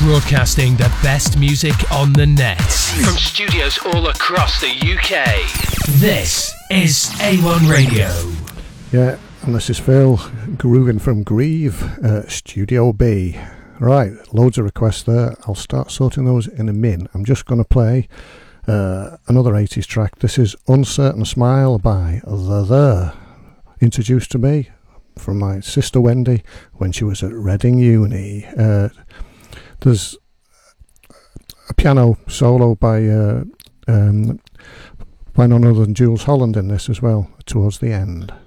broadcasting the best music on the net from studios all across the UK. This is A1 Radio. Yeah, and this is Phil grooving from Grieve, Studio B. Right, loads of requests there. I'll start sorting those in a min. I'm just going to play another 80s track. This is Uncertain Smile by The. Introduced to me from my sister Wendy when she was at Reading Uni. There's a piano solo by none other than Jools Holland in this as well, towards the end.